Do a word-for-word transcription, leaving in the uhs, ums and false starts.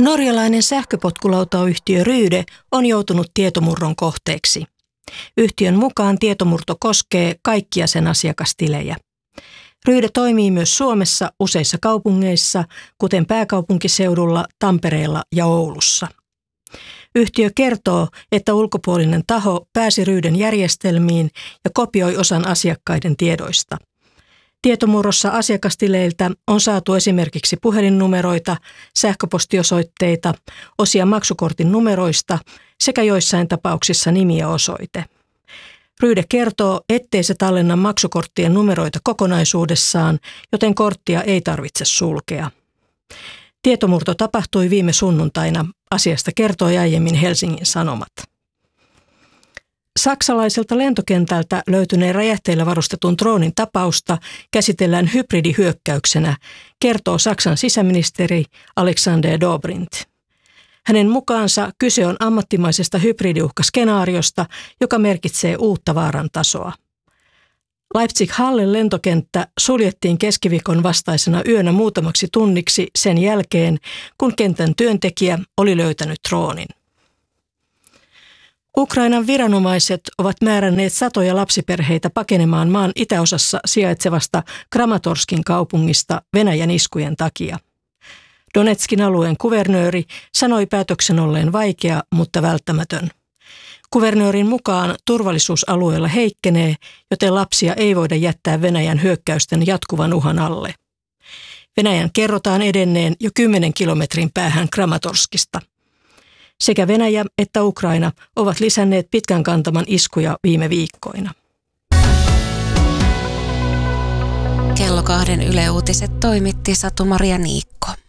Norjalainen sähköpotkulautayhtiö Ryde on joutunut tietomurron kohteeksi. Yhtiön mukaan tietomurto koskee kaikkia sen asiakastilejä. Ryde toimii myös Suomessa useissa kaupungeissa, kuten pääkaupunkiseudulla, Tampereella ja Oulussa. Yhtiö kertoo, että ulkopuolinen taho pääsi Ryden järjestelmiin ja kopioi osan asiakkaiden tiedoista. Tietomurrossa asiakastileiltä on saatu esimerkiksi puhelinnumeroita, sähköpostiosoitteita, osia maksukortin numeroista sekä joissain tapauksissa nimi ja osoite. Ryde kertoo, ettei se tallenna maksukorttien numeroita kokonaisuudessaan, joten korttia ei tarvitse sulkea. Tietomurto tapahtui viime sunnuntaina. Asiasta kertoi aiemmin Helsingin Sanomat. Saksalaiselta lentokentältä löytyneen räjähteillä varustetun droonin tapausta käsitellään hybridihyökkäyksenä, kertoo Saksan sisäministeri Alexander Dobrindt. Hänen mukaansa kyse on ammattimaisesta hybridiuhkaskenaariosta, joka merkitsee uutta vaaran tasoa. Leipzig-Hallen lentokenttä suljettiin keskiviikon vastaisena yönä muutamaksi tunniksi sen jälkeen, kun kentän työntekijä oli löytänyt droonin. Ukrainan viranomaiset ovat määränneet satoja lapsiperheitä pakenemaan maan itäosassa sijaitsevasta Kramatorskin kaupungista Venäjän iskujen takia. Donetskin alueen kuvernööri sanoi päätöksen olleen vaikea, mutta välttämätön. Kuvernöörin mukaan turvallisuusalueella heikkenee, joten lapsia ei voida jättää Venäjän hyökkäysten jatkuvan uhan alle. Venäjän kerrotaan edenneen jo kymmenen kilometrin päähän Kramatorskista. Sekä Venäjä että Ukraina ovat lisänneet pitkän kantaman iskuja viime viikkoina. Kello kahden Yle Uutiset toimitti Satu-Maria Niikko.